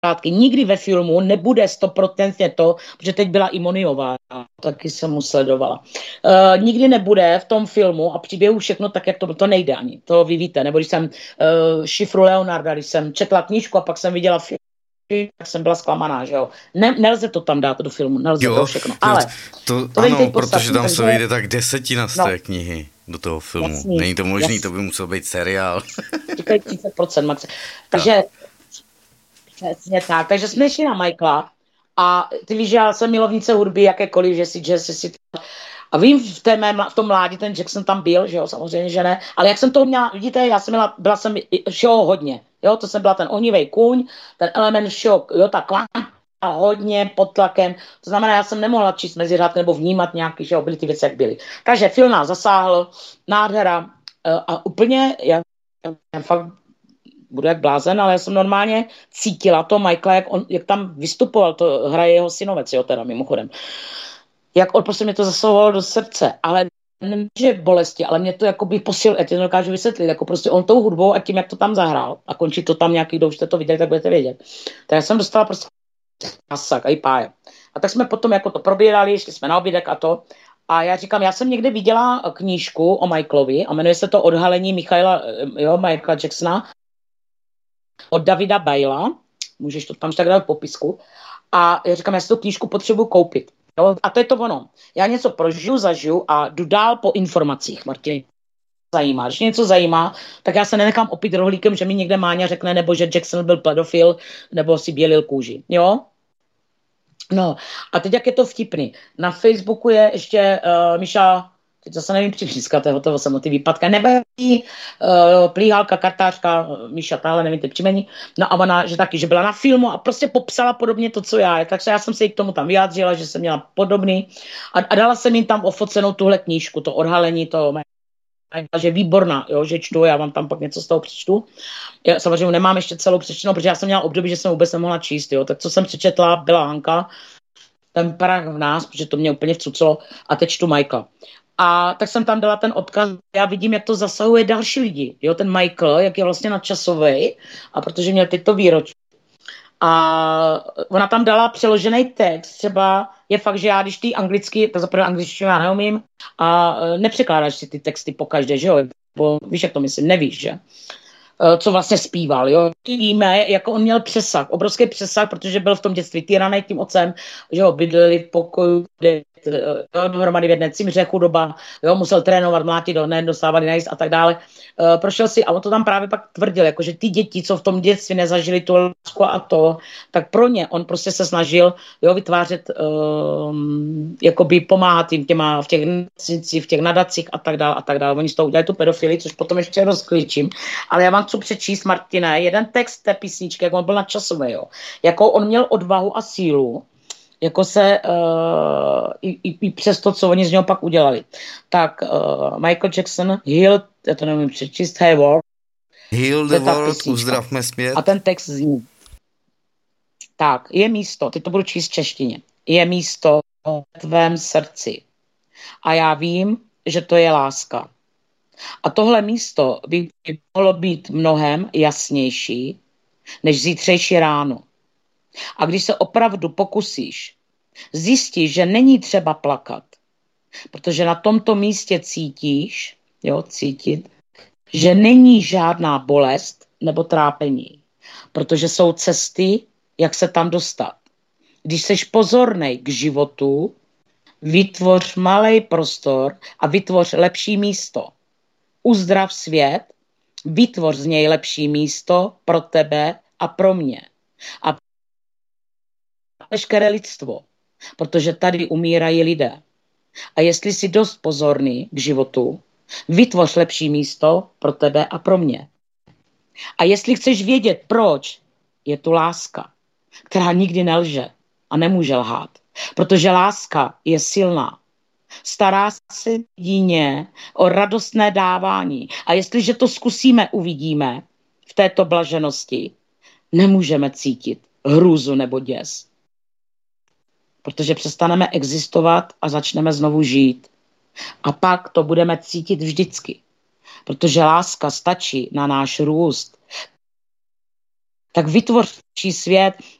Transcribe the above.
Nikdy ve filmu nebude 100% to, protože teď byla i Moniová, taky jsem mu sledovala. Nikdy nebude v tom filmu a příběhu všechno tak, jak to nejde ani. To vy víte, nebo když jsem Šifru Leonarda, když jsem četla knížku a pak jsem viděla film, tak jsem byla zklamaná, že jo. Nelze to tam dát do filmu, nelze to všechno. Ale to ano, protože tam se vejde tak 10 z té knihy do toho filmu. Jasný, není to možný, to by musel být seriál. Říkají 30%, Max. Takže přesně tak. Takže jsme šli na Michaela a ty víš, že já jsem milovnice hudby, jakékoliv, že si jazz, si a vím, v tom mládí ten Jackson tam byl, že jo, samozřejmě, že ne, ale jak jsem toho měla, vidíte, byla jsem všeho hodně, jo, to jsem byla ten ohnivej kůň, ten element všeho, jo, ta a hodně pod tlakem, to znamená, já jsem nemohla číst mezi řádky nebo vnímat nějaký, že jo, byly ty věci, jak byly. Takže film nás zasáhl, nádhera a úplně, já fakt budu jak blázen, ale já jsem normálně cítila to Michaela, jak tam vystupoval, to hraje jeho synovec, jo, teda mimochodem. Jak on prostě mě to zasahovalo do srdce, ale ne, že bolesti, ale mě to jakoby posil, já to dokážu vysvětlit, jako prostě on tou hudbou a tím, jak to tam zahrál a končí to tam nějaký, kdo už jste to viděli, tak budete vědět. Tak já jsem dostala prostě masak a i páje. A tak jsme potom jako to probírali, šli jsme na obědek a to. A já říkám, já jsem někde viděla knížku o Michaelovi a jmenuje se to Odhalení Michaela Jacksona od Davida Baila, můžeš to tam tak dát v popisku. A já říkám, já si tu knížku potřebuji koupit. Jo? A to je to ono. Já něco prožiju, zažiju a jdu dál po informacích, Martin. Zajímá. Když něco zajímá, tak já se nenechám opít rohlíkem, že mi někde Máňa řekne, nebo že Jackson byl pedofil, nebo si bělil kůži. Jo? No, a teď jak je to vtipný. Na Facebooku je ještě Míša, teď zase nevím přízka, to je hotovo, jsem o ty výpadka, nebaví, plíhalka, kartářka, Míša, tahle, nevím ty příjmení, no a ona, že taky, že byla na filmu a prostě popsala podobně to, co já, takže já jsem se jí k tomu tam vyjádřila, že jsem měla podobný a dala jsem jim tam ofocenou tuhle knížku, to odhalení, to že výborná, jo, že čtu, já vám tam pak něco z toho přečtu. Já samozřejmě nemám ještě celou přečtenou, protože já jsem měla období, že jsem vůbec nemohla číst, jo, tak co jsem přečetla, byla Hanka, ten parách v nás, protože to mě úplně vcuclo a teď čtu Michaela. A tak jsem tam dala ten odkaz, já vidím, jak to zasahuje další lidi, jo, ten Michael, jak je vlastně nadčasový a protože měl tyto výročí. A ona tam dala přeložený text, třeba je fakt, že já když ty anglicky, to zaprvé angličtinu já neumím a nepřekládáš si ty texty pokaždé, že jo, bo víš, jak to myslím, nevíš, že? Co vlastně zpíval, jo. Víme, jako on měl přesah, obrovský přesah, protože byl v tom dětství týraný tím otcem, že ho bydleli v pokoju, dohromady v jedné cimře, chudoba, jo, musel trénovat, mlátit, nedostávali najíst a tak dále. Prošel si, a on to tam právě pak tvrdil, jako, že ty děti, co v tom dětství nezažili tu lásku a to, tak pro ně on prostě se snažil, jo, vytvářet, jakoby pomáhat jim v těch nadacích a tak dále a tak dále. Oni z toho udělali tu pedofilii, což potom ještě rozklíčím. Ale já vám chci přečíst, Martine, jeden text té písničky, jak on byl nadčasový, jo. Jakou on měl odvahu a sílu, jako se i přes to, co oni z něho pak udělali. Tak Michael Jackson, Heal, já to nevím přečíst, Heal the World, uzdravme svět. A ten text zní. Tak, je místo, teď to budu číst v češtině, je místo v tvém srdci. A já vím, že to je láska. A tohle místo by mohlo být mnohem jasnější než zítřejší ráno. A když se opravdu pokusíš, zjistíš, že není třeba plakat, protože na tomto místě cítíš, že není žádná bolest nebo trápení, protože jsou cesty, jak se tam dostat. Když seš pozornej k životu, vytvoř malej prostor a vytvoř lepší místo. Uzdrav svět, vytvoř z něj lepší místo pro tebe a pro mě. A veškeré lidstvo, protože tady umírají lidé. A jestli jsi dost pozorný k životu, vytvoř lepší místo pro tebe a pro mě. A jestli chceš vědět, proč, je tu láska, která nikdy nelže a nemůže lhát. Protože láska je silná. Stará se jedině o radostné dávání. A jestliže to zkusíme, uvidíme v této blaženosti, nemůžeme cítit hrůzu nebo děs. Protože přestaneme existovat a začneme znovu žít. A pak to budeme cítit vždycky. Protože láska stačí na náš růst. tak vytvoř svět,